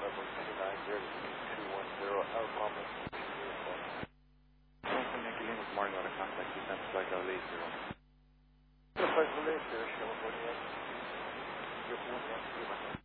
Alpha. Good morning, what a contact defense flight out 80. Faz o leite, eu chamo por